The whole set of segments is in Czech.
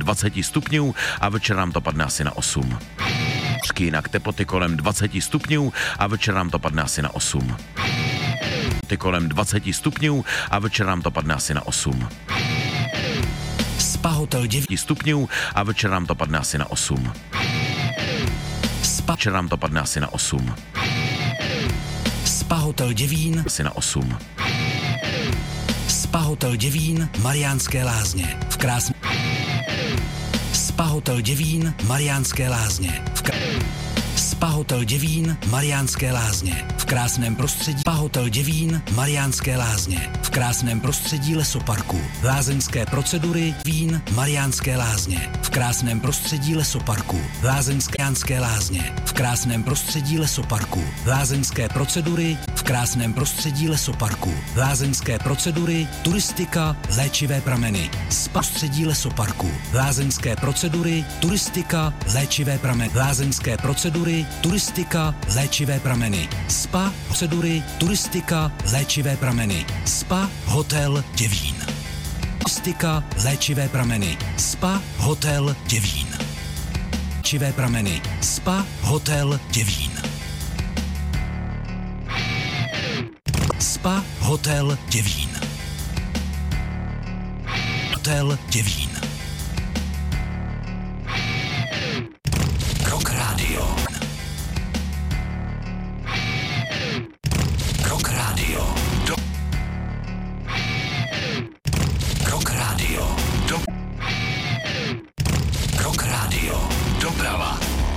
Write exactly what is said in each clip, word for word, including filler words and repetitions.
dvacet stupňů a večer nám to padne asi na osm. Jinak teploty kolem dvacet stupňů a večer nám to padne asi na osm. Ty kolem dvacet stupňů a večer nám to padne asi na osm. Spa Hotel devět stupňů a večer nám to padne asi na osm. Spa Večer nám to padne asi na osm. Spa Hotel Děvín Asi na osm. Spa Hotel Děvín, Mariánské Lázně. V krásném Spa Hotel Děvín, Mariánské Lázně. V kr... Spa Hotel Děvín, Mariánské Lázně. V krásném prostředí Spa Hotel Děvín, Mariánské Lázně. V krásném prostředí lesoparku. Lázeňské procedury Vín, Mariánské Lázně. V krásném prostředí lesoparku. Lázeňské Lázně. V krásném prostředí lesoparku. Lázeňské procedury v krásném prostředí lesoparku. Lázeňské procedury, turistika, léčivé prameny. Spa prostředí lesoparku. Lázeňské procedury, turistika, léčivé prameny. Lázeňské procedury, turistika, léčivé prameny. Spa procedury, turistika, léčivé prameny. Spa Hotel Děvín. Turistika, léčivé prameny. Spa Hotel Děvín. Léčivé prameny. Spa Hotel Děvín. Spa Hotel Děvín. Hotel Děvín. Rock Radio. Rock Radio. Do. Rock Radio. Do. Rock Radio. Doprava.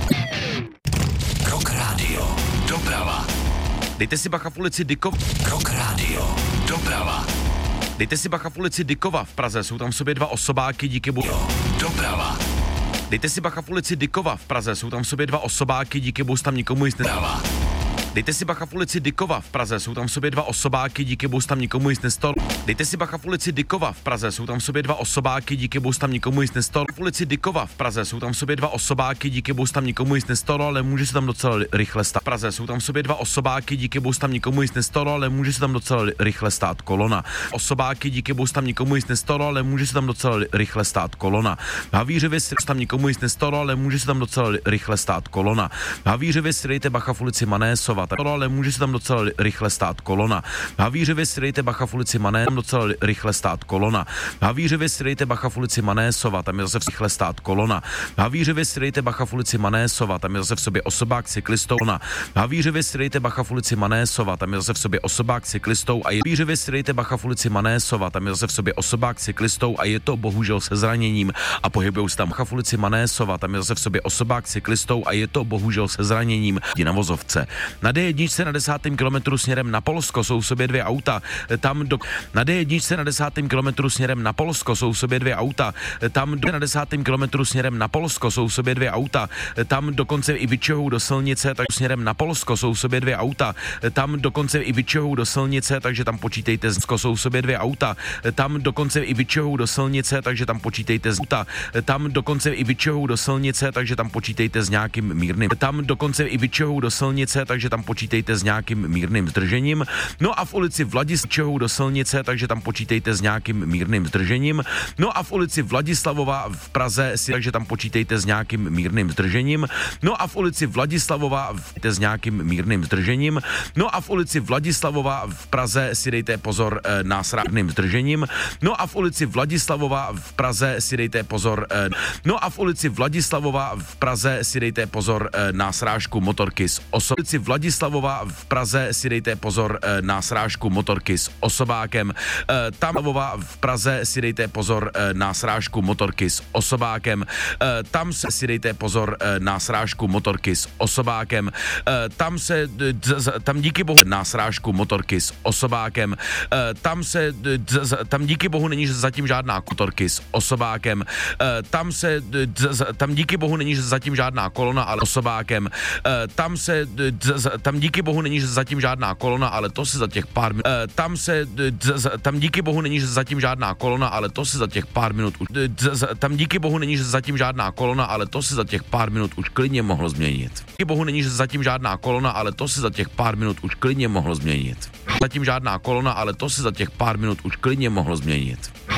Rock Radio. Doprava. Dejte si bacha v ulici Dykova. Rock Radio. Doprava. Dejte si bacha v ulici Dykova v Praze, jsou tam v sobě dva osobáky, díky bohu. Doprava. Dejte si bacha v ulici Dykova v Praze, jsou tam v sobě dva osobáky, díky bohu tam nikomu nic nestalo. Dejte si bacha v ulici Dykova v Praze, jsou tam v sobě dva osobáky, díky bohu tam nikomu nic nestalo. Dejte si bacha v ulici Dykova v Praze, jsou tam v sobě dva osobáky, díky bohu tam nikomu nic nestalo. V ulici Dykova v Praze jsou tam v sobě dva osobáky, díky bohu tam nikomu nic nestalo, ale může se tam docela rychle stát. V Praze jsou tam v sobě dva osobáky, díky bohu tam nikomu nic nestalo, ale může se tam docela rychle stát kolona. Osobáky, díky bohu tam nikomu nic nestalo, ale může se tam docela rychle stát kolona. V Havířově tam nikomu nic nestalo, ale může se tam docela rychle stát kolona. V Havířově si dejte bacha v ulici Manésova, ale může se tam docela rychle stát kolona. V Havířově si dejte bacha v ulici Mané, tam docela rychle stát kolona. V Havířově si dejte bacha v ulici Manésova, tam je zase rychle stát kolona. V Havířově si dejte bacha v ulici Manésova, tam je zase v sobě osobák cyklistou. V Havířově si dejte bacha v ulici Manésova, tam je zase v sobě osobák cyklistou a je v Havířově si dejte bacha v ulici Manésova, tam je zase v sobě osobák cyklistou a je to bohužel se zraněním a pohybujou se tam bacha v ulici Manésova, tam je zase v sobě osobák cyklistou a je to bohužel se zraněním na vozovce. Na D jedna na desátém kilometru směrem na Polsko jsou v sobě dvě auta, tam do, na D jedna na desátém kilometru směrem na Polsko jsou v sobě dvě auta, tam do, na desátém kilometru směrem na Polsko jsou v sobě dvě auta, tam dokonce i vyčuhou do silnice, tak směrem na Polsko jsou v sobě dvě auta, tam dokonce i vyčuhou do silnice, takže tam počítejte z jsou v sobě dvě auta, tam dokonce i vyčuhou do silnice, takže tam počítejte z auta, tam dokonce i vyčuhou do silnice, takže tam počítejte s nějakým mírným, tam dokonce i vyčuhou do silnice, takže tam počítejte s nějakým mírným zdržením. No a v ulici Vladislavova do silnice, takže tam počítejte s nějakým mírným zdržením. No a v ulici Vladislavova v Praze si, takže tam počítejte s nějakým mírným zdržením. No a v ulici Vladislavova v, s nějakým mírným zdržením. No a v ulici Vladislavova v Praze si dejte pozor e, na srádným zdržením. No a v ulici Vladislavova v Praze si dejte pozor e, no a v ulici Vladislavova v Praze si dejte pozor e, na srážku motorky s osobou. V ulici Vladislavova v Praze si dejte pozor e, na srážku motorky s osobákem. E, tam v Praze si dejte pozor e, na srážku motorky s osobákem. E, tam se si dejte pozor e, na srážku motorky s osobákem. E, tam se tam díky bohu na srážku motorky s osobákem. E, tam se tam díky bohu není zatím žádná motorky s osobákem. E, tam se tam díky bohu není zatím žádná kolona, ale osobákem. E, tam se tam díky bohu není zatím žádná kolona, ale to se za těch pár minut, e, tam se tam díky bohu není zatím žádná kolona, ale to se za těch pár minut už, tam díky bohu není zatím žádná kolona, ale to se za těch pár minut už klidně mohlo změnit. Díky bohu není zatím žádná kolona, ale to se za těch pár minut už klidně mohlo změnit. Zatím žádná kolona, ale to se za těch pár minut už klidně mohlo změnit.